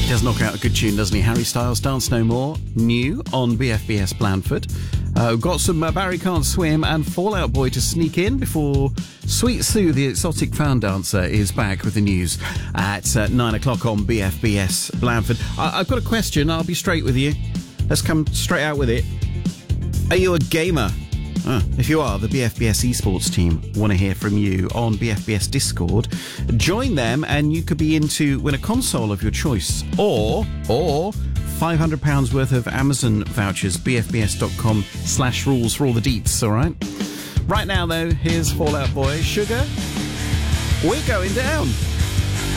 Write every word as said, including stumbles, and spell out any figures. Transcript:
He does knock out a good tune, doesn't he? Harry Styles, Dance No More, new on B F B S Blandford. Uh, we've got some uh, Barry Can't Swim and Fall Out Boy to sneak in before Sweet Sue, the exotic fan dancer, is back with the news at uh, nine o'clock on B F B S Blandford. I- I've got a question. I'll be straight with you. Let's come straight out with it. Are you a gamer? Uh, if you are, the B F B S esports team want to hear from you on B F B S Discord. Join them and you could be in to win a console of your choice or or five hundred pounds worth of Amazon vouchers. B F B S dot com slash rules for all the deets, all right? Right now, though, here's Fall Out Boy, Sugar. We're going down.